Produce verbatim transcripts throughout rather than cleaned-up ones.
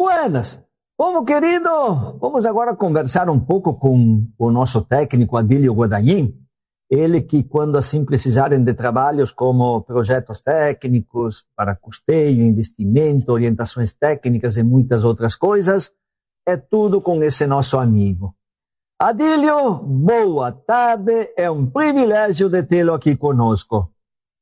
buenas. Povo querido, vamos agora conversar um pouco com o nosso técnico Adílio Guadagnin. Ele que, quando assim precisarem de trabalhos como projetos técnicos para custeio, investimento, orientações técnicas e muitas outras coisas, é tudo com esse nosso amigo. Adílio, boa tarde, é um privilégio de tê-lo aqui conosco.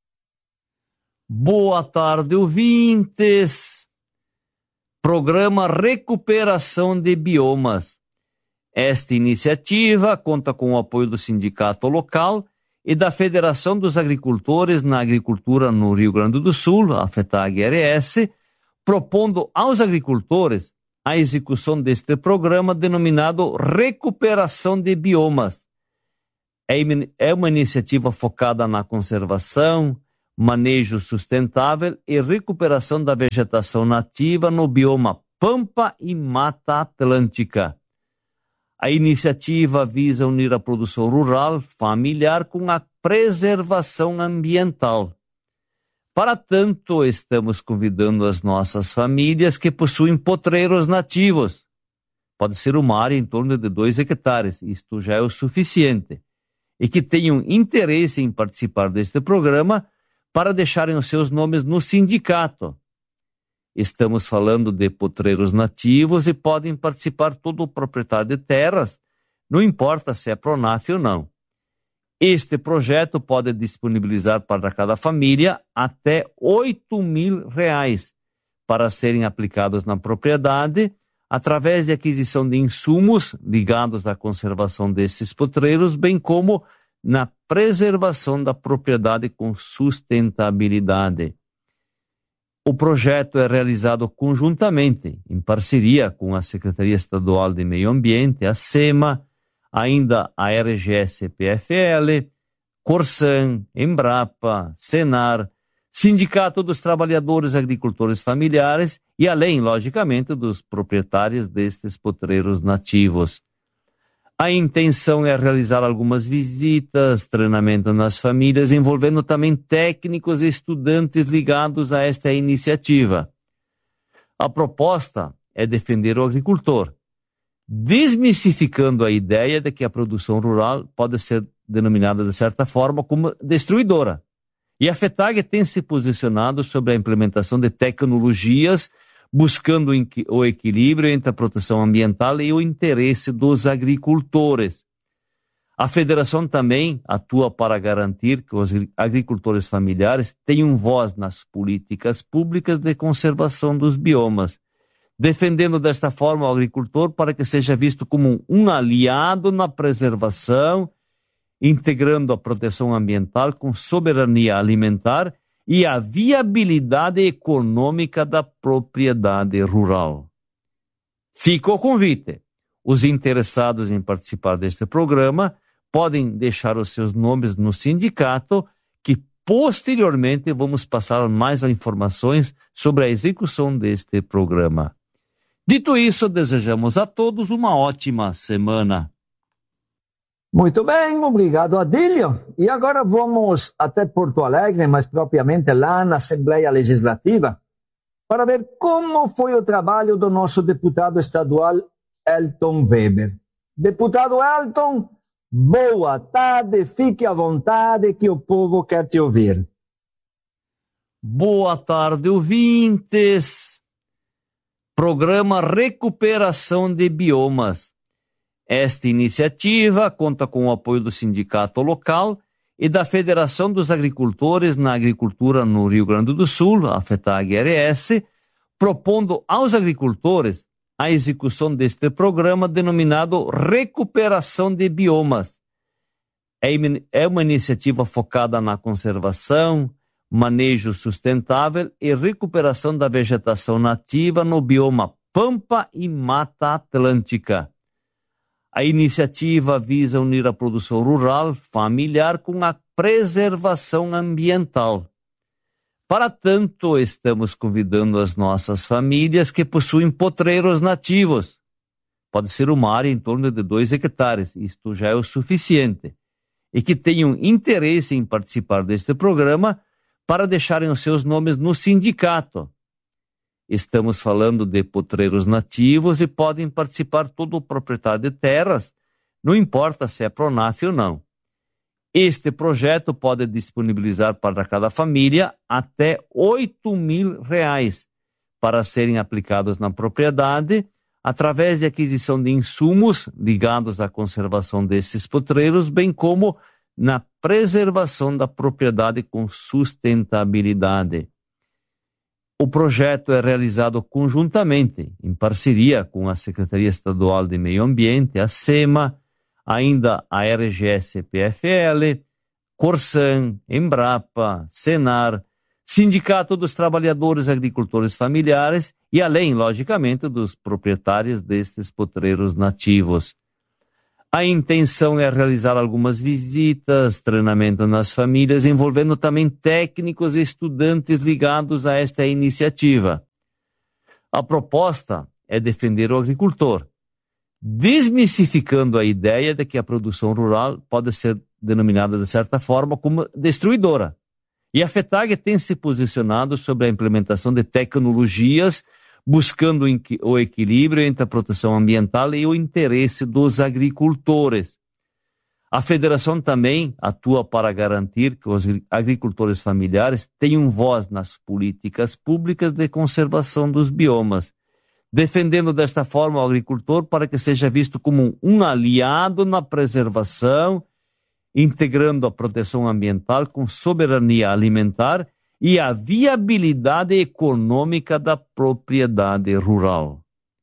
Boa tarde, ouvintes. Programa Recuperação de Biomas. Esta iniciativa conta com o apoio do Sindicato Local e da Federação dos Agricultores na Agricultura no Rio Grande do Sul, a FETAG R S, propondo aos agricultores a execução deste programa denominado Recuperação de Biomas. É uma iniciativa focada na conservação, manejo sustentável e recuperação da vegetação nativa no bioma Pampa e Mata Atlântica. A iniciativa visa unir a produção rural familiar com a preservação ambiental. Para tanto, estamos convidando as nossas famílias que possuem potreiros nativos. Pode ser uma área em torno de dois hectares, isto já é o suficiente, e que tenham interesse em participar deste programa para deixarem os seus nomes no sindicato. Estamos falando de potreiros nativos e podem participar todo o proprietário de terras, não importa se é Pronaf ou não. Este projeto pode disponibilizar para cada família até oito mil reais para serem aplicados na propriedade através de aquisição de insumos ligados à conservação desses potreiros, bem como na preservação da propriedade com sustentabilidade. O projeto é realizado conjuntamente, em parceria com a Secretaria Estadual de Meio Ambiente, a SEMA, ainda a R G S P F L, Corsan, Embrapa, Senar, Sindicato dos Trabalhadores Agricultores Familiares e além, logicamente, dos proprietários destes potreiros nativos. A intenção é realizar algumas visitas, treinamento nas famílias, envolvendo também técnicos e estudantes ligados a esta iniciativa. A proposta é defender o agricultor, desmistificando a ideia de que a produção rural pode ser denominada de certa forma como destruidora. E a FETAG tem se posicionado sobre a implementação de tecnologias buscando o equilíbrio entre a proteção ambiental e o interesse dos agricultores. A federação também atua para garantir que os agricultores familiares tenham voz nas políticas públicas de conservação dos biomas, defendendo desta forma o agricultor para que seja visto como um aliado na preservação, integrando a proteção ambiental com soberania alimentar e a viabilidade econômica da propriedade rural. Fica o convite. Os interessados em participar deste programa podem deixar os seus nomes no sindicato, que posteriormente vamos passar mais informações sobre a execução deste programa. Dito isso, desejamos a todos uma ótima semana. Muito bem, obrigado, Adílio. E agora vamos até Porto Alegre, mais propriamente lá na Assembleia Legislativa, para ver como foi o trabalho do nosso deputado estadual Elton Weber. Deputado Elton, boa tarde, fique à vontade que o povo quer te ouvir. Boa tarde, ouvintes. Programa Recuperação de Biomas. Esta iniciativa conta com o apoio do Sindicato Local e da Federação dos Agricultores na Agricultura no Rio Grande do Sul, a FETAG R S, propondo aos agricultores a execução deste programa denominado Recuperação de Biomas. É uma iniciativa focada na conservação, manejo sustentável e recuperação da vegetação nativa no bioma Pampa e Mata Atlântica. A iniciativa visa unir a produção rural familiar com a preservação ambiental. Para tanto, estamos convidando as nossas famílias que possuem potreiros nativos. Pode ser uma área em torno de dois hectares, isto já é o suficiente, e que tenham interesse em participar deste programa para deixarem os seus nomes no sindicato. Estamos falando de potreiros nativos e podem participar todo o proprietário de terras, não importa se é Pronaf ou não. Este projeto pode disponibilizar para cada família até oito mil reais para serem aplicados na propriedade através de aquisição de insumos ligados à conservação desses potreiros, bem como na preservação da propriedade com sustentabilidade. O projeto é realizado conjuntamente, em parceria com a Secretaria Estadual de Meio Ambiente, a SEMA, ainda a R G S P F L, Corsan, Embrapa, Senar, Sindicato dos Trabalhadores Agricultores Familiares e além, logicamente, dos proprietários destes potreiros nativos. A intenção é realizar algumas visitas, treinamento nas famílias, envolvendo também técnicos e estudantes ligados a esta iniciativa. A proposta é defender o agricultor, desmistificando a ideia de que a produção rural pode ser denominada de certa forma como destruidora. E a FETAG tem se posicionado sobre a implementação de tecnologias, buscando o equilíbrio entre a proteção ambiental e o interesse dos agricultores. A federação também atua para garantir que os agricultores familiares tenham voz nas políticas públicas de conservação dos biomas, defendendo desta forma o agricultor para que seja visto como um aliado na preservação, integrando a proteção ambiental com soberania alimentar e a viabilidade econômica da propriedade rural.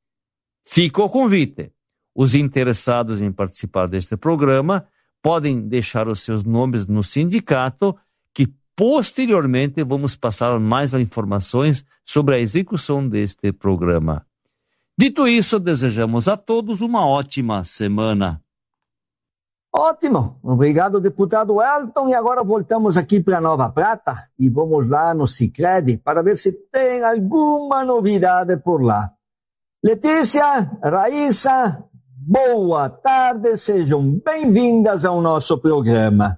Fica o convite. Os interessados em participar deste programa podem deixar os seus nomes no sindicato, que posteriormente vamos passar mais informações sobre a execução deste programa. Dito isso, desejamos a todos uma ótima semana. Ótimo, obrigado, deputado Elton. E agora voltamos aqui para Nova Prata e vamos lá no Sicredi para ver se tem alguma novidade por lá. Letícia, Raíssa, boa tarde, sejam bem-vindas ao nosso programa.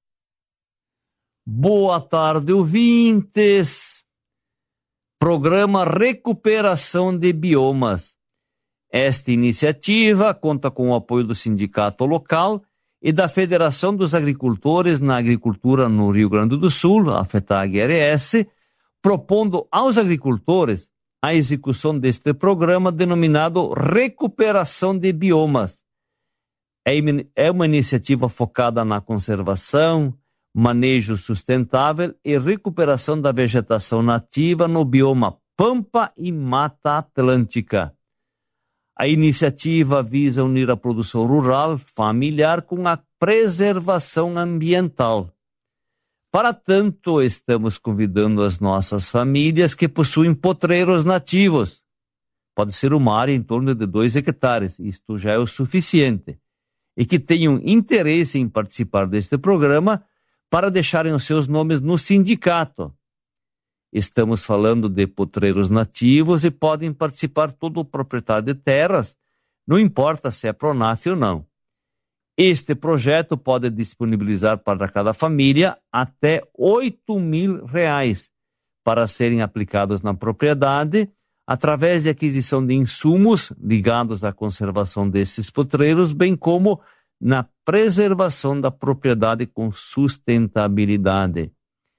Boa tarde, ouvintes. Programa Recuperação de Biomas. Esta iniciativa conta com o apoio do sindicato local e da Federação dos Agricultores na Agricultura no Rio Grande do Sul, a FETAG-R S, propondo aos agricultores a execução deste programa denominado Recuperação de Biomas. É uma iniciativa focada na conservação, manejo sustentável e recuperação da vegetação nativa no bioma Pampa e Mata Atlântica. A iniciativa visa unir a produção rural familiar com a preservação ambiental. Para tanto, estamos convidando as nossas famílias que possuem potreiros nativos. Pode ser uma área em torno de dois hectares, isto já é o suficiente, e que tenham interesse em participar deste programa para deixarem os seus nomes no sindicato. Estamos falando de potreiros nativos e podem participar todo o proprietário de terras, não importa se é Pronaf ou não. Este projeto pode disponibilizar para cada família até oito mil reais para serem aplicados na propriedade através de aquisição de insumos ligados à conservação desses potreiros, bem como na preservação da propriedade com sustentabilidade.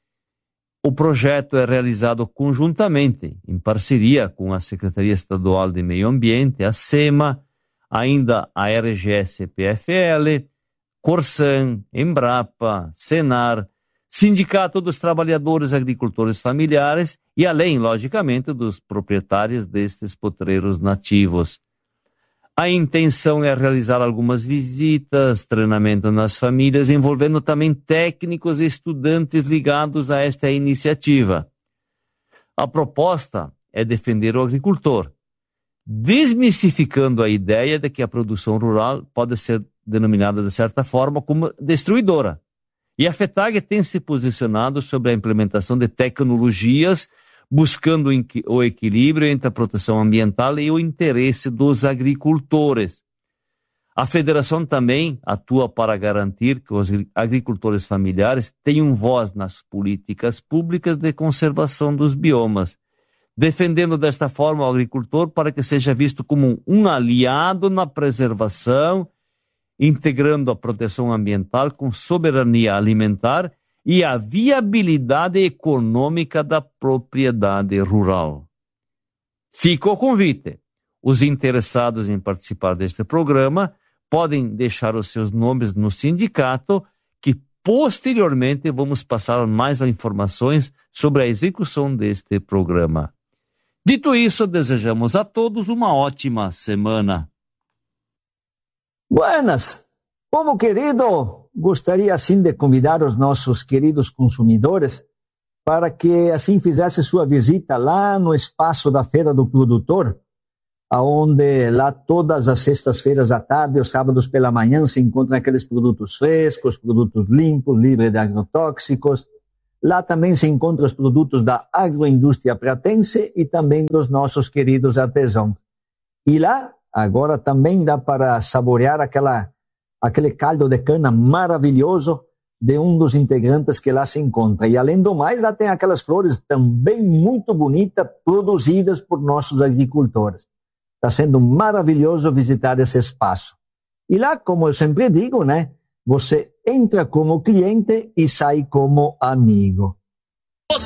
O projeto é realizado conjuntamente, em parceria com a Secretaria Estadual de Meio Ambiente, a SEMA, ainda a R G S P F L, Corsan, Embrapa, Senar, Sindicato dos Trabalhadores Agricultores Familiares e além, logicamente, dos proprietários destes potreiros nativos. A intenção é realizar algumas visitas, treinamento nas famílias, envolvendo também técnicos e estudantes ligados a esta iniciativa. A proposta é defender o agricultor, desmistificando a ideia de que a produção rural pode ser denominada de certa forma como destruidora. E a FETAG tem se posicionado sobre a implementação de tecnologias, buscando o equilíbrio entre a proteção ambiental e o interesse dos agricultores. A federação também atua para garantir que os agricultores familiares tenham voz nas políticas públicas de conservação dos biomas, defendendo desta forma o agricultor para que seja visto como um aliado na preservação, integrando a proteção ambiental com soberania alimentar e a viabilidade econômica da propriedade rural. Fica o convite. Os interessados em participar deste programa podem deixar os seus nomes no sindicato, que posteriormente vamos passar mais informações sobre a execução deste programa. Dito isso, desejamos a todos uma ótima semana. Buenas! Povo querido, gostaria assim de convidar os nossos queridos consumidores para que assim fizesse sua visita lá no espaço da Feira do Produtor, onde lá todas as sextas-feiras à tarde, os sábados pela manhã, se encontram aqueles produtos frescos, produtos limpos, livres de agrotóxicos. Lá também se encontram os produtos da agroindústria pratense e também dos nossos queridos artesãos. E lá, agora também dá para saborear aquela, aquele caldo de cana maravilhoso de um dos integrantes que lá se encontra. E além do mais, lá tem aquelas flores também muito bonitas, produzidas por nossos agricultores. Está sendo maravilhoso visitar esse espaço. E lá, como eu sempre digo, né, você entra como cliente e sai como amigo.